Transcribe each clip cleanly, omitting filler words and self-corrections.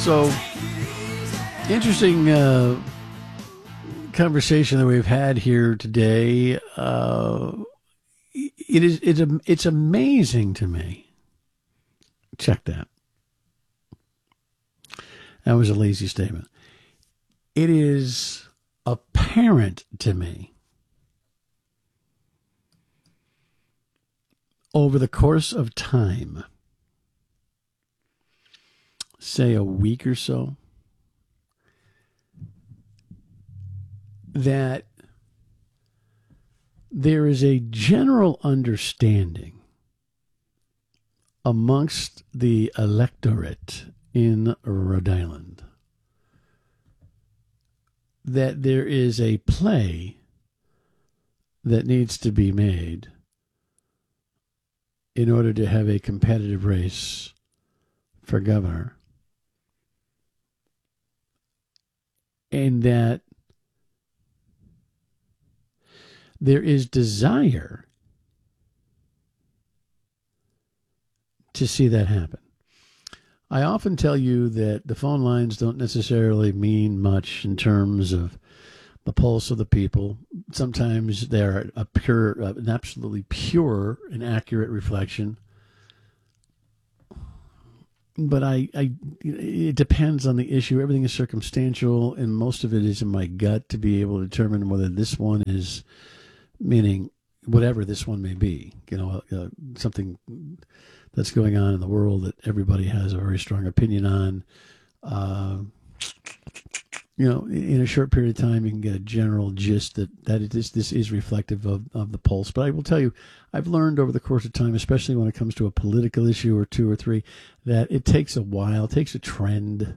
So, interesting conversation that we've had here today. It's amazing to me. Check that. That was a lazy statement. It is apparent to me over the course of time, say a week or so, that there is a general understanding amongst the electorate in Rhode Island that there is a play that needs to be made in order to have a competitive race for governor, and that there is desire to see that happen. I often tell you that the phone lines don't necessarily mean much in terms of the pulse of the people. Sometimes they're an absolutely pure and accurate reflection. But it depends on the issue. Everything is circumstantial, and most of it is in my gut to be able to determine whether this one is, meaning whatever this one may be, something that's going on in the world that everybody has a very strong opinion on. In a short period of time, you can get a general gist that this is reflective of the pulse. But I will tell you, I've learned over the course of time, especially when it comes to a political issue or two or three, that it takes a while, it takes a trend.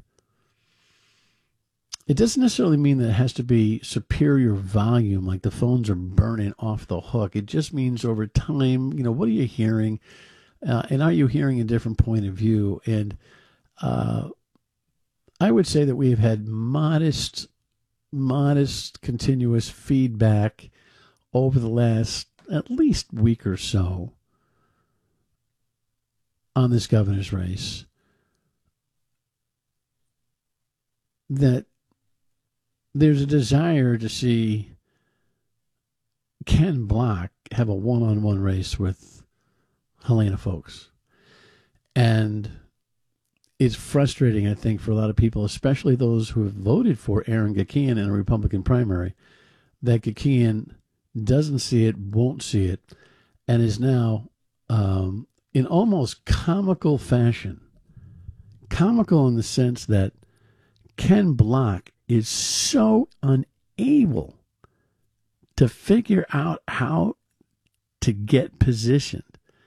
It doesn't necessarily mean that it has to be superior volume, like the phones are burning off the hook. It just means over time, what are you hearing? And are you hearing a different point of view? And I would say that we have had modest continuous feedback over the last at least week or so on this governor's race, that there's a desire to see Ken Block have a one-on-one race with Helena Foulkes. And it's frustrating, I think, for a lot of people, especially those who have voted for Aaron Gakian in a Republican primary, that Gakian doesn't see it, won't see it, and is now, in almost comical fashion, comical in the sense that Ken Block is so unable to figure out how to get positioned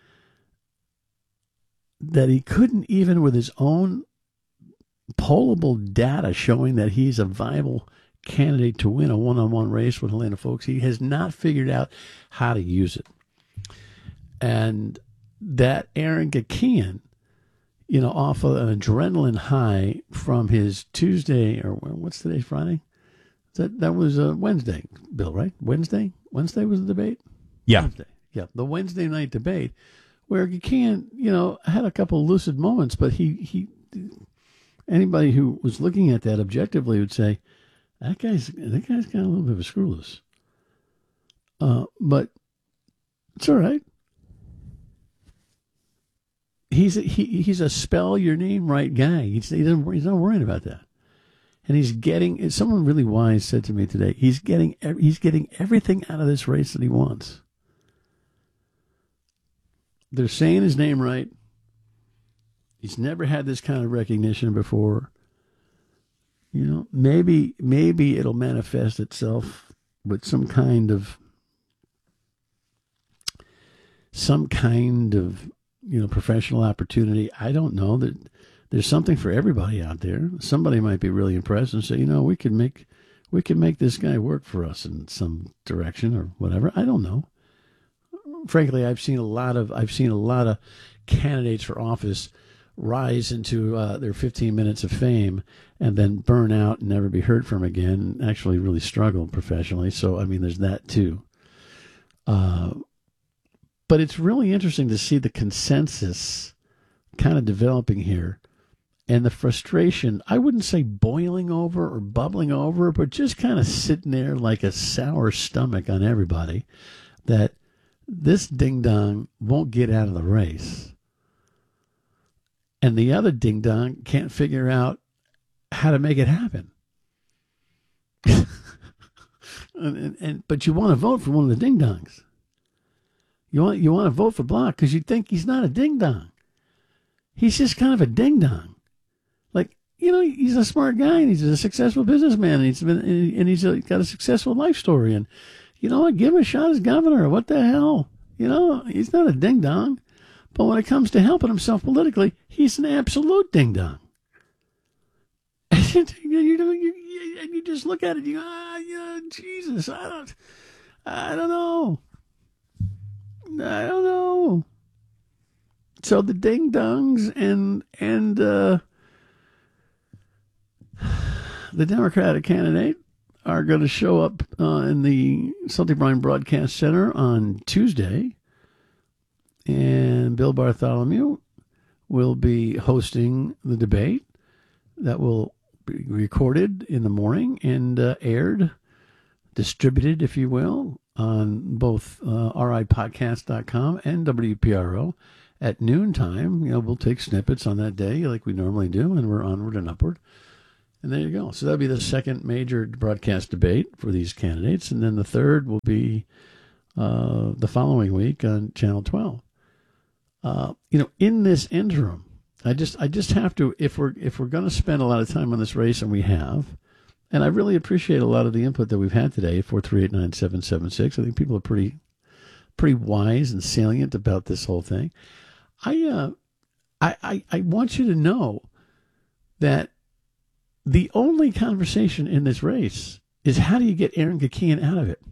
that he couldn't, even with his own pollable data showing that he's a viable candidate to win a one-on-one race with Helena Foulkes, he has not figured out how to use it. And that Aaron Gakian, off of an adrenaline high from his Tuesday, or what's today, Friday? That was Wednesday, Bill, right? Wednesday was the debate? Yeah. Wednesday. Yeah, the Wednesday night debate, where Gakian, had a couple lucid moments, but he anybody who was looking at that objectively would say, that guy's got a little bit of a screw loose. But it's all right. He's a spell your name right guy. He's not worrying about that. And he's getting, someone really wise said to me today, he's getting everything out of this race that he wants. They're saying his name right. He's never had this kind of recognition before. Maybe it'll manifest itself with some kind of professional opportunity. I don't know. That there's something for everybody out there. Somebody might be really impressed and say, we can make this guy work for us in some direction or whatever. I don't know. Frankly, I've seen a lot of candidates for office rise into their 15 minutes of fame and then burn out and never be heard from again, and actually really struggle professionally. So, there's that too. But it's really interesting to see the consensus kind of developing here. and the frustration, I wouldn't say boiling over or bubbling over, but just kind of sitting there like a sour stomach on everybody, that this ding-dong won't get out of the race. And the other ding-dong can't figure out how to make it happen. But you want to vote for one of the ding-dongs. You want to vote for Block because you think he's not a ding-dong. He's just kind of a ding-dong. Like, he's a smart guy and he's a successful businessman and he's got a successful life story. And, give him a shot as governor. What the hell? He's not a ding-dong. But when it comes to helping himself politically, he's an absolute ding-dong. And you just look at it, you go, Jesus, I don't know. So the ding-dongs and the Democratic candidate are going to show up in the Celtic Brine Broadcast Center on Tuesday. And Bill Bartholomew will be hosting the debate that will be recorded in the morning and aired, distributed, if you will, on both ripodcast.com and WPRO at noontime. We'll take snippets on that day like we normally do, and we're onward and upward. And there you go. So that'll be the second major broadcast debate for these candidates. And then the third will be the following week on Channel 12. In this interim, I just have to, if we're going to spend a lot of time on this race, and we have, and I really appreciate a lot of the input that we've had today, 438-9776. I think people are pretty wise and salient about this whole thing. I want you to know that the only conversation in this race is how do you get Aaron Gakian out of it?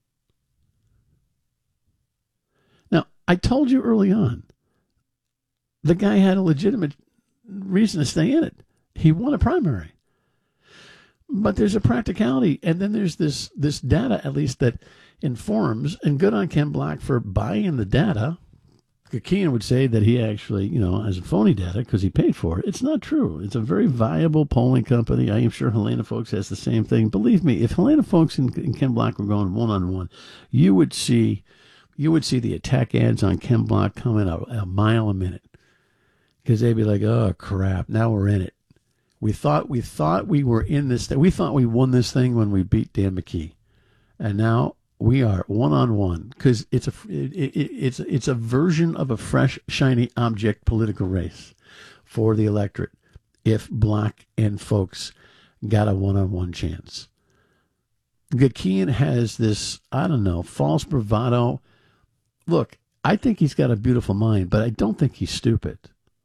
Now, I told you early on, the guy had a legitimate reason to stay in it. He won a primary. But there's a practicality, and then there's this data, at least, that informs, and good on Ken Block for buying the data. Gakian would say that he actually, has a phony data because he paid for it. It's not true. It's a very viable polling company. I am sure Helena Foulkes has the same thing. Believe me, if Helena Foulkes and Ken Block were going one-on-one, you would see the attack ads on Ken Block coming a mile a minute. Because they'd be like, oh, crap, now we're in it. We thought we were in this. We thought we won this thing when we beat Dan McKee. And now we are one-on-one because it's a version of a fresh, shiny object political race for the electorate if Block and Foulkes got a one-on-one chance. Gakian has this, false bravado. Look, I think he's got a beautiful mind, but I don't think he's stupid.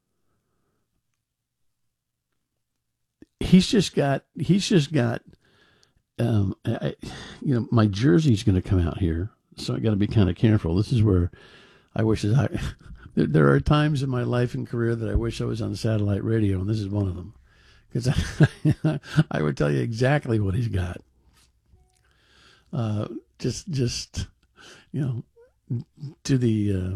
He's just got, my jersey's going to come out here, so I got to be kind of careful. This is where I wish there are times in my life and career that I wish I was on satellite radio, and this is one of them, because I would tell you exactly what he's got. To the,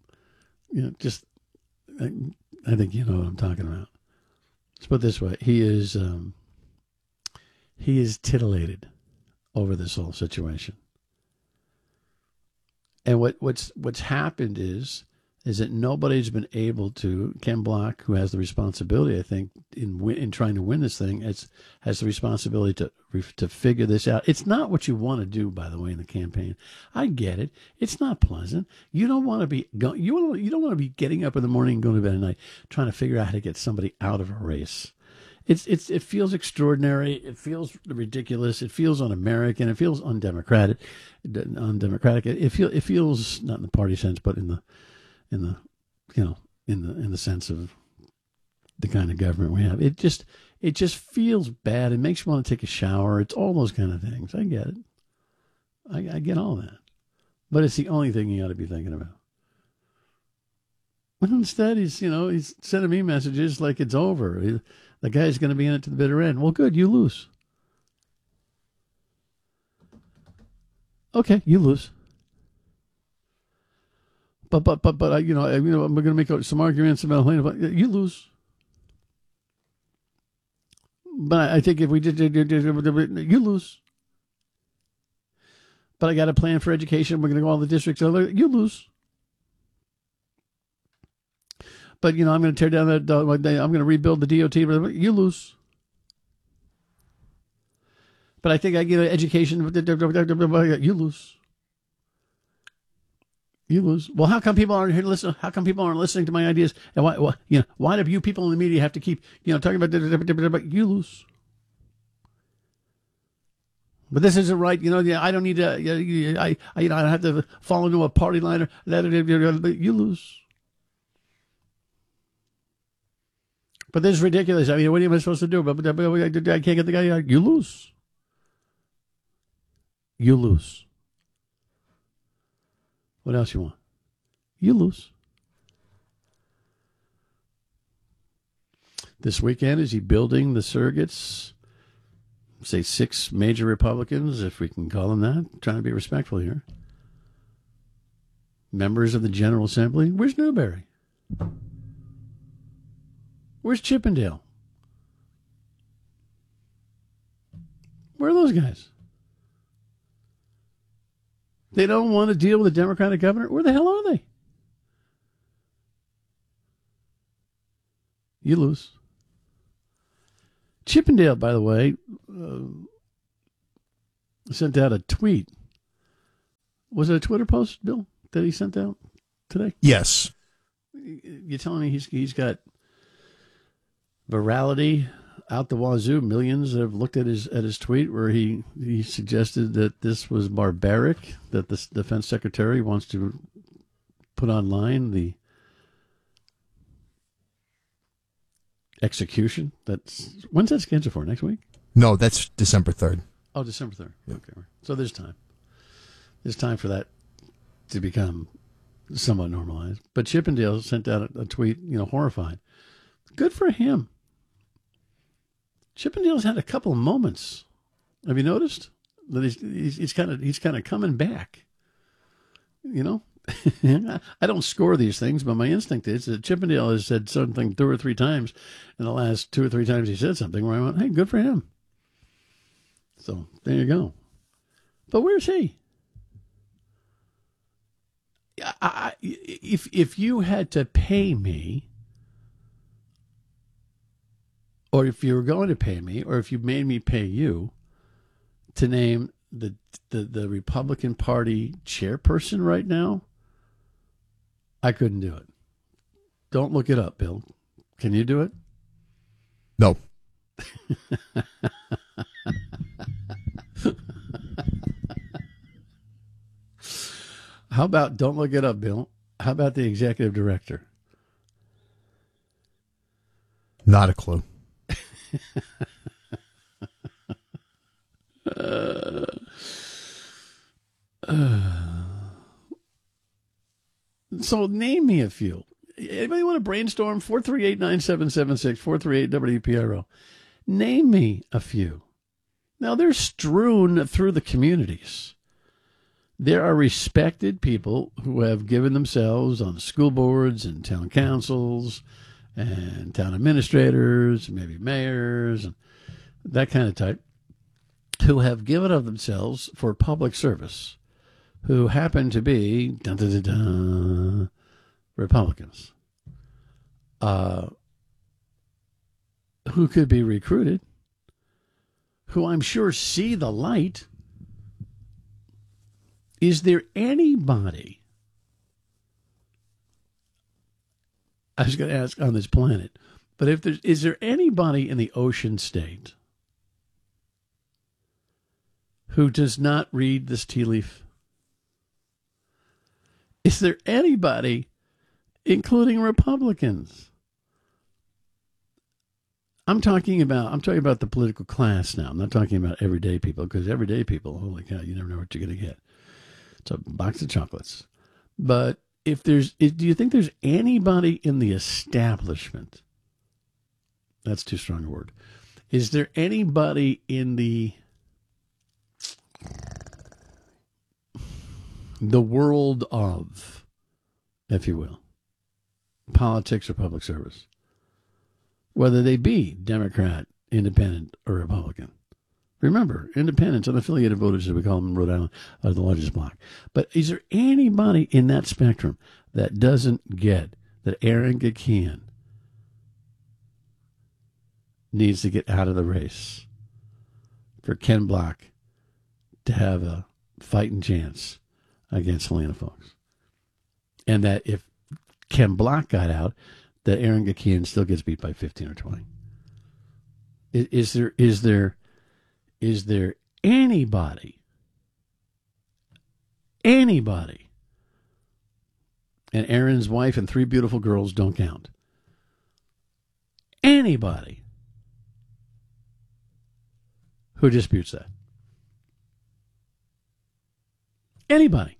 I think you know what I'm talking about. Let's put it this way: he is titillated over this whole situation, and what's happened is that nobody's been able to. Ken Block, who has the responsibility, I think, in trying to win this thing, has the responsibility to figure this out. It's not what you want to do, by the way, in the campaign. I get it. It's not pleasant. You don't want to be you don't want to be getting up in the morning and going to bed at night trying to figure out how to get somebody out of a race. It feels extraordinary. It feels ridiculous. It feels un-American. It feels undemocratic. It feels not in the party sense, but in the sense of the kind of government we have. It just feels bad. It makes you want to take a shower. It's all those kind of things. I get it. I get all that. But it's the only thing you ought to be thinking about. But instead, he's sending me messages like it's over. The guy's going to be in it to the bitter end. Well, good. You lose. Okay, you lose. But I'm going to make some arguments about Helena. You lose. But I think if we did, you lose. But I got a plan for education. We're going to go all the districts. You lose. But, I'm going to tear down that. I'm going to rebuild the DOT. You lose. But I think I get an education. You lose. You lose. Well, how come people aren't here to listen? How come people aren't listening to my ideas? And why do you people in the media have to keep, talking about you lose? But this isn't right. I don't need to. I don't have to fall into a party line. You lose. But this is ridiculous. I mean, what am I supposed to do? But I can't get the guy out. You lose. You lose. What else you want? You lose. This weekend, is he building the surrogates? Say 6 major Republicans, if we can call them that. I'm trying to be respectful here. Members of the General Assembly. Where's Newberry? Where's Chippendale? Where are those guys? They don't want to deal with a Democratic governor? Where the hell are they? You lose. Chippendale, by the way, sent out a tweet. Was it a Twitter post, Bill, that he sent out today? Yes. You're telling me he's got virality out the wazoo? Millions have looked at his tweet where he suggested that this was barbaric, that the defense secretary wants to put online the execution. When's that scheduled for? Next week? No, that's December 3rd. Oh, December 3rd. Yeah. Okay. So there's time. There's time for that to become somewhat normalized. But Chippendale sent out a tweet, horrified. Good for him. Chippendale's had a couple of moments. Have you noticed that he's kind of coming back? I don't score these things, but my instinct is that Chippendale has said something 2 or 3 times in the last 2 or 3 times he said something where I went, hey, good for him. So there you go. But where's he? If you had to pay me, or if you were going to pay me, or if you made me pay you to name the Republican Party chairperson right now, I couldn't do it. Don't look it up, Bill. Can you do it? No. How about, don't look it up, Bill? How about the executive director? Not a clue. So name me a few. Anybody want to brainstorm? 438-9776, 438-WPRO. Name me a few. Now, they're strewn through the communities. There are respected people who have given themselves on school boards and town councils and town administrators, maybe mayors, and that kind of type, who have given of themselves for public service, who happen to be Republicans, who could be recruited, who I'm sure see the light. Is there anybody, I was going to ask on this planet, but is there anybody in the ocean state who does not read this tea leaf? Is there anybody, including Republicans? I'm talking about the political class now. I'm not talking about everyday people, because everyday people, holy cow, you never know what you're going to get. It's a box of chocolates. But do you think there's anybody in the establishment? That's too strong a word. Is there anybody in the world of, if you will, politics or public service, whether they be Democrat, independent or Republican. Remember, independents, unaffiliated voters, as we call them in Rhode Island, are the largest bloc. But is there anybody in that spectrum that doesn't get that Aaron Gakian needs to get out of the race for Ken Block to have a fighting chance against Helena Foulkes? And that if Ken Block got out, that Aaron Gakian still gets beat by 15 or 20. Is there anybody, and Aaron's wife and 3 beautiful girls don't count, anybody who disputes that? Anybody?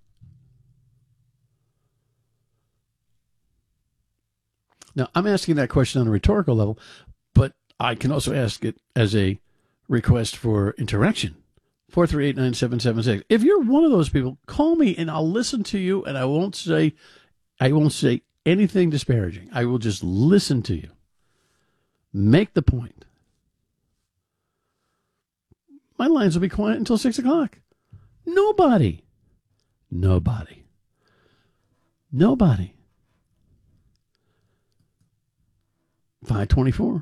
Now, I'm asking that question on a rhetorical level, but I can also ask it as a request for interaction. 438-9776. If you're one of those people, call me and I'll listen to you, and I won't say anything disparaging. I will just listen to you. Make the point. My lines will be quiet until 6 o'clock. Nobody. 524.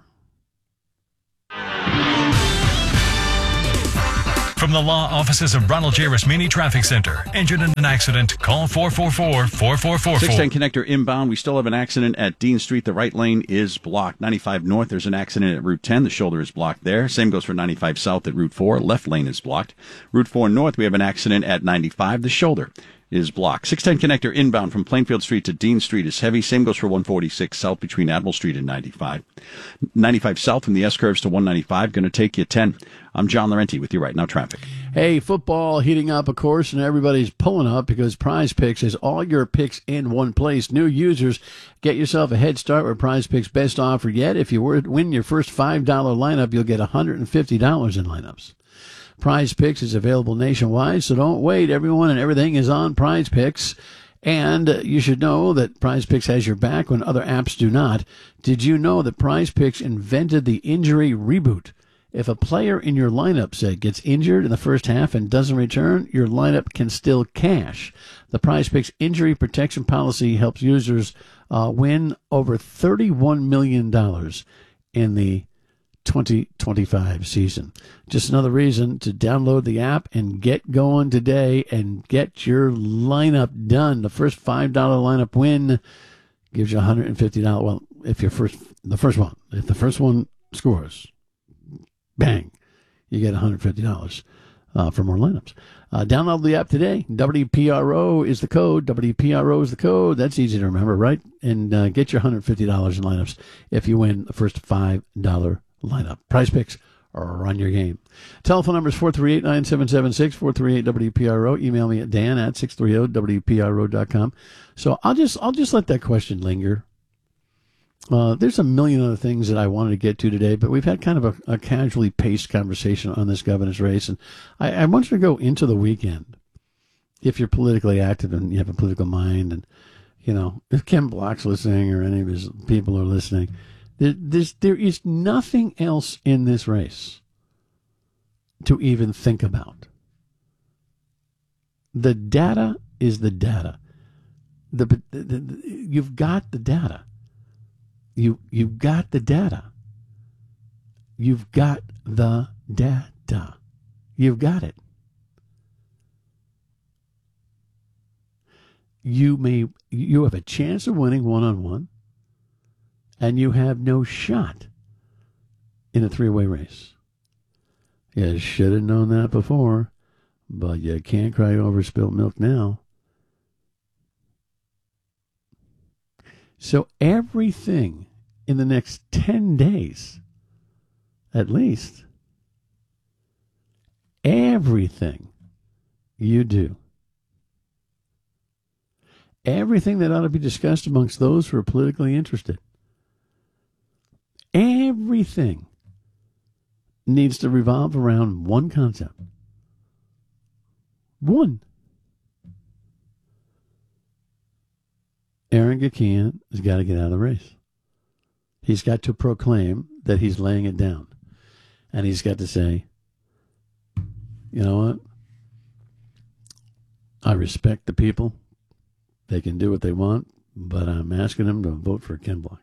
From the law offices of Ronald J. Rasmini Traffic Center. Injured in an accident? Call 444-4444. 610 connector inbound. We still have an accident at Dean Street. The right lane is blocked. 95 north, there's an accident at Route 10. The shoulder is blocked there. Same goes for 95 south at Route 4. Left lane is blocked. Route 4 north, we have an accident at 95. The shoulder is blocked. 610 connector inbound from Plainfield Street to Dean Street is heavy. Same goes for 146 south between Admiral Street and 95. 95 south from the S-curves to 195. Going to take you 10. I'm John Laurenti with you right now. Traffic. Hey, football heating up, of course, and everybody's pulling up because Prize Picks has all your picks in one place. New users, get yourself a head start with Prize Picks' best offer yet. If you win your first $5 lineup, you'll get $150 in lineups. Prize Picks is available nationwide, so don't wait. Everyone and everything is on Prize Picks. And you should know that Prize Picks has your back when other apps do not. Did you know that Prize Picks invented the injury reboot? If a player in your lineup, say, gets injured in the first half and doesn't return, your lineup can still cash. The Prize Picks injury protection policy helps users win over $31 million in the 2025 season. Just another reason to download the app and get going today and get your lineup done. The first $5 lineup win gives you $150. Well, if the first one scores, bang, you get $150 for more lineups. Download the app today. WPRO is the code. WPRO is the code. That's easy to remember, right? And get your $150 in lineups if you win the first $5 lineup. Prize Picks, run your game. Telephone number is 438-9776, 438-WPRO. Email me at dan@630wpro.com. So I'll just let that question linger. There's a million other things that I wanted to get to today, but we've had kind of a casually paced conversation on this governor's race, and I want you to go into the weekend, if you're politically active and you have a political mind, and, you know, if Ken Block's listening or any of his people are listening, there is nothing else in this race to even think about. The data is the data. You've got the data. You've got the data. You've got the data. You've got it. You have a chance of winning one-on-one, and you have no shot in a three-way race. You should have known that before, but you can't cry over spilt milk now. So everything in the next 10 days, at least, everything you do, everything that ought to be discussed amongst those who are politically interested, everything needs to revolve around one concept. One. Aaron Gakian has got to get out of the race. He's got to proclaim that he's laying it down. And he's got to say, you know what? I respect the people. They can do what they want, but I'm asking them to vote for Ken Block.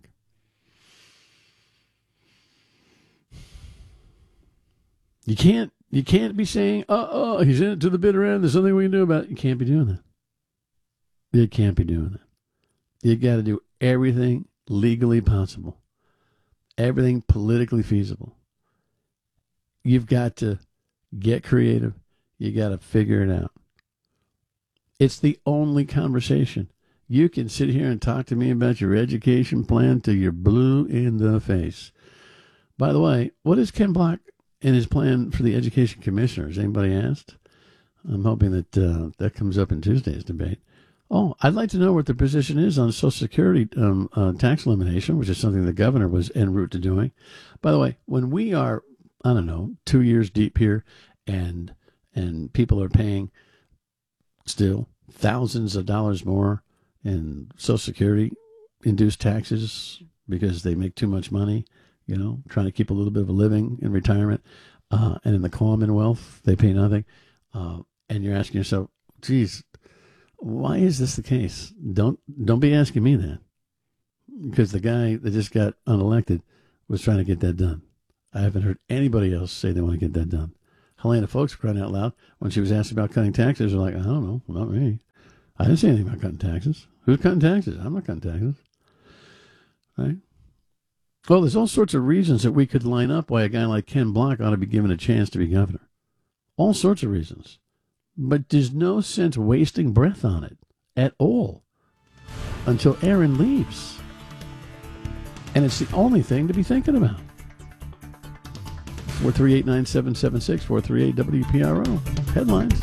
You can't be saying, he's in it to the bitter end. There's nothing we can do about it. You can't be doing that. You can't be doing that. You got to do everything legally possible, everything politically feasible. You've got to get creative. You got to figure it out. It's the only conversation. You can sit here and talk to me about your education plan till you're blue in the face. By the way, what is Ken Block in his plan for the education commissioner? Has anybody asked? I'm hoping that that comes up in Tuesday's debate. Oh, I'd like to know what the position is on Social Security tax elimination, which is something the governor was en route to doing. By the way, when we are, 2 years deep here, and people are paying still thousands of dollars more in Social Security induced taxes because they make too much money, trying to keep a little bit of a living in retirement, and in the Commonwealth they pay nothing, and you're asking yourself, geez, why is this the case? Don't be asking me that, because the guy that just got unelected was trying to get that done. I haven't heard anybody else say they want to get that done. Helena Foulkes crying out loud when she was asked about cutting taxes. They're like, I don't know, not me. I didn't say anything about cutting taxes. Who's cutting taxes? I'm not cutting taxes. Right? Well, there's all sorts of reasons that we could line up why a guy like Ken Block ought to be given a chance to be governor. All sorts of reasons. But there's no sense wasting breath on it at all until Aaron leaves. And it's the only thing to be thinking about. 438-9776, 438-WPRO. Headlines.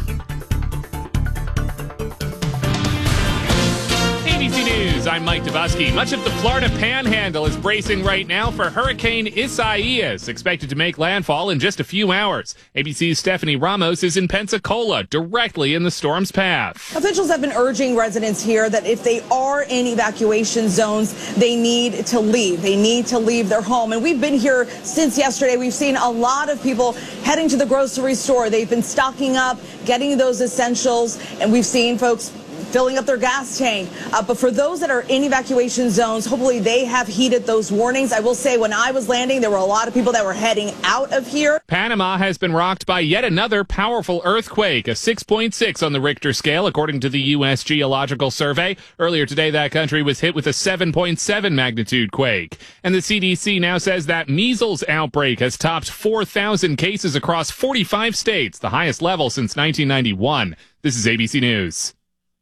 ABC News, I'm Mike Dubusky. Much of the Florida Panhandle is bracing right now for Hurricane Isaias, expected to make landfall in just a few hours. ABC's Stephanie Ramos is in Pensacola, directly in the storm's path. Officials have been urging residents here that if they are in evacuation zones, they need to leave. They need to leave their home. And we've been here since yesterday. We've seen a lot of people heading to the grocery store. They've been stocking up, getting those essentials, and we've seen folks filling up their gas tank. But for those that are in evacuation zones, hopefully they have heeded those warnings. I will say when I was landing, there were a lot of people that were heading out of here. Panama has been rocked by yet another powerful earthquake, a 6.6 on the Richter scale, according to the U.S. Geological Survey. Earlier today, that country was hit with a 7.7 magnitude quake. And the CDC now says that measles outbreak has topped 4,000 cases across 45 states, the highest level since 1991. This is ABC News.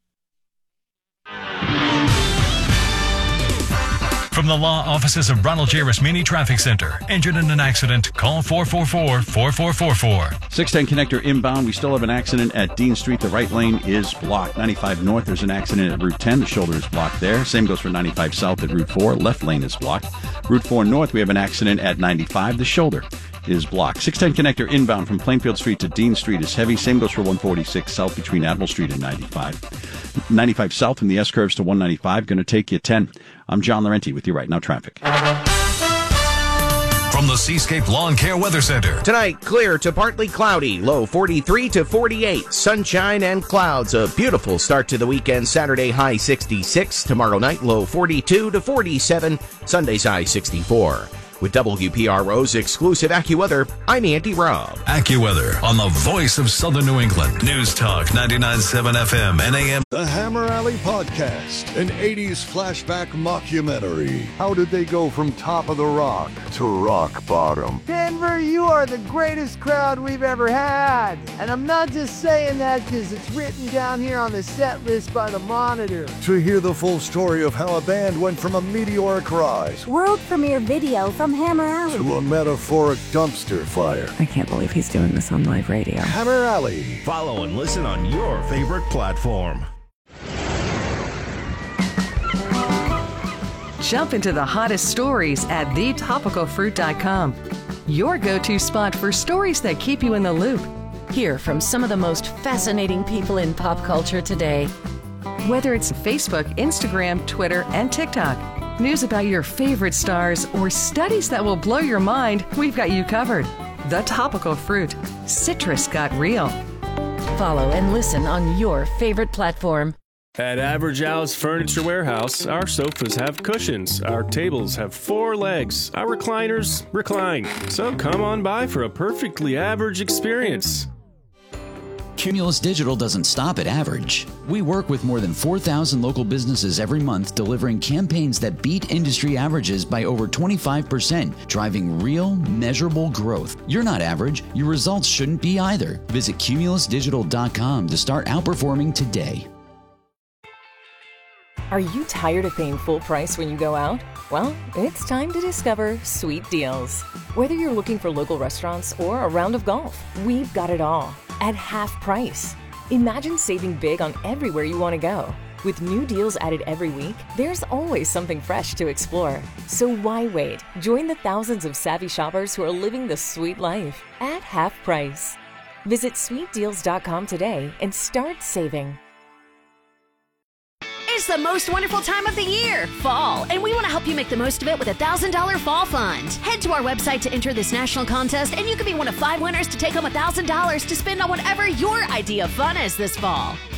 From the law offices of Ronald J. Rasmini Traffic Center. Injured in an accident? Call 444-4444. 610 connector inbound. We still have an accident at Dean Street. The right lane is blocked. 95 north, there's an accident at Route 10. The shoulder is blocked there. Same goes for 95 south at Route 4. Left lane is blocked. Route 4 north, we have an accident at 95. The shoulder is blocked. 610 connector inbound from Plainfield Street to Dean Street is heavy. Same goes for 146 south between Admiral Street and 95. 95 south from the S-curves to 195. Going to take you 10. I'm John Laurenti with you right now. Traffic. From the Seascape Lawn Care Weather Center. Tonight, clear to partly cloudy, low 43 to 48. Sunshine and clouds. A beautiful start to the weekend. Saturday, high 66. Tomorrow night, low 42 to 47. Sunday's high 64. With WPRO's exclusive AccuWeather, I'm Andy Robb. AccuWeather on the voice of Southern New England. News Talk 99.7 FM and AM. The Hammer Alley Podcast, an 80s flashback mockumentary. How did they go from top of the rock to rock bottom? Denver, you are the greatest crowd we've ever had. And I'm not just saying that because it's written down here on the set list by the Monitor. To hear the full story of how a band went from a meteoric rise, world premiere video from Hammer Alley, to a metaphoric dumpster fire. I can't believe he's doing this on live radio. Hammer Alley. Follow and listen on your favorite platform. Jump into the hottest stories at thetopicalfruit.com. Your go-to spot for stories that keep you in the loop. Hear from some of the most fascinating people in pop culture today. Whether it's Facebook, Instagram, Twitter, and TikTok. News about your favorite stars or studies that will blow your mind, we've got you covered. The Topical Fruit. Citrus got real. Follow and listen on your favorite platform. At Average Al's Furniture Warehouse, our sofas have cushions, our tables have 4 legs, our recliners recline. So come on by for a perfectly average experience. Cumulus Digital doesn't stop at average. We work with more than 4,000 local businesses every month, delivering campaigns that beat industry averages by over 25%, driving real, measurable growth. You're not average. Your results shouldn't be either. Visit cumulusdigital.com to start outperforming today. Are you tired of paying full price when you go out? Well, it's time to discover Sweet Deals. Whether you're looking for local restaurants or a round of golf, we've got it all at half price. Imagine saving big on everywhere you want to go. With new deals added every week, there's always something fresh to explore. So why wait? Join the thousands of savvy shoppers who are living the sweet life at half price. Visit sweetdeals.com today and start saving. It's the most wonderful time of the year, fall, and we want to help you make the most of it with a $1,000 fall fund. Head to our website to enter this national contest, and you could be one of 5 winners to take home $1,000 to spend on whatever your idea of fun is this fall.